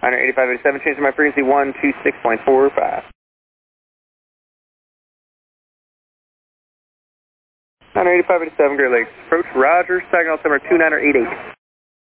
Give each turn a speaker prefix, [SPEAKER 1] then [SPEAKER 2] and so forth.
[SPEAKER 1] 8587, changing my frequency 126.45. 8587, Great Lakes. Approach Roger, Saginaw, Summer 2988.